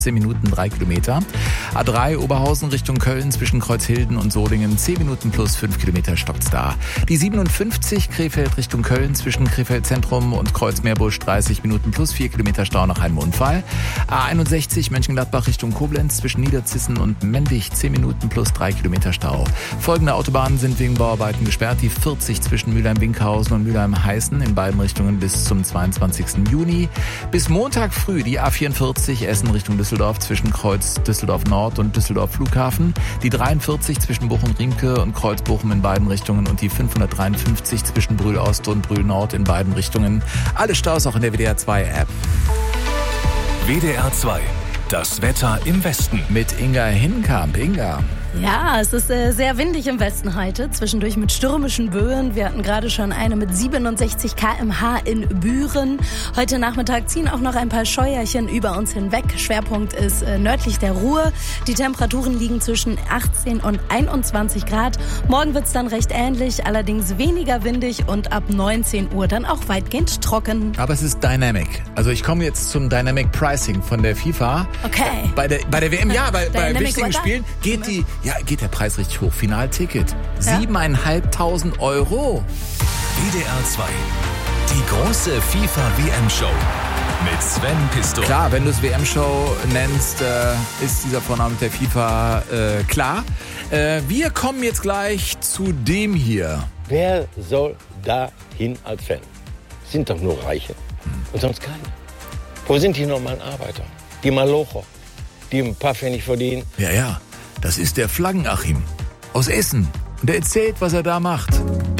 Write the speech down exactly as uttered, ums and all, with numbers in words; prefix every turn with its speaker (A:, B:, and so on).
A: zehn Minuten, drei Kilometer. A drei Oberhausen Richtung Köln zwischen Kreuzhilden und Solingen, zehn Minuten plus fünf Kilometer stockt's da. Die siebenundfünfzig Krefeld Richtung Köln zwischen Krefeld Zentrum und Kreuzmeerbusch, dreißig Minuten plus vier Kilometer Stau nach einem Unfall. A einundsechzig Mönchengladbach Richtung Koblenz zwischen Niederzissen und Mendig, zehn Minuten plus drei Kilometer Stau. Folgende Autobahnen sind wegen Bauarbeiten gesperrt. Die vierzig zwischen Mülheim-Winkhausen und Mülheim-Heißen in beiden Richtungen bis zum zweiundzwanzigsten Juni. Bis Montag früh die A vierundvierzig Essen Richtung Düsseldorf zwischen Kreuz Düsseldorf Nord und Düsseldorf Flughafen, die dreiundvierzig zwischen Bochum-Riemke und Kreuz Bochum in beiden Richtungen und die fünfhundertdreiundfünfzig zwischen Brühl Ost und Brühl Nord in beiden Richtungen. Alle Staus auch in der W D R zwei App.
B: W D R zwei, das Wetter im Westen.
A: Mit Inga Hinkamp. Inga.
C: Ja, es ist äh, sehr windig im Westen heute, zwischendurch mit stürmischen Böen. Wir hatten gerade schon eine mit siebenundsechzig Kilometer pro Stunde in Büren. Heute Nachmittag ziehen auch noch ein paar Scheuerchen über uns hinweg. Schwerpunkt ist äh, nördlich der Ruhr. Die Temperaturen liegen zwischen achtzehn und einundzwanzig Grad. Morgen wird's dann recht ähnlich, allerdings weniger windig und ab neunzehn Uhr dann auch weitgehend trocken.
A: Aber es ist Dynamic. Also ich komme jetzt zum Dynamic Pricing von der FIFA.
C: Okay.
A: Bei der, bei der W M, ja, bei, bei wichtigen
C: weather?
A: Spielen geht die... Ja, geht der Preis richtig hoch. Finalticket.
C: Ja.
A: Siebeneinhalbtausend Euro.
B: W D R zwei, die große FIFA-W M-Show mit Sven Pistor.
A: Klar, wenn du es W M-Show nennst, äh, ist dieser Vorname der FIFA äh, klar. Äh, wir kommen jetzt gleich zu dem hier.
D: Wer soll da hin als Fan? Sind doch nur Reiche. Und sonst keine. Wo sind die normalen Arbeiter? Die Malocher, die ein paar Pfennig verdienen?
A: Ja, ja. Das ist der Flaggen-Achim aus Essen. Und er erzählt, was er da macht.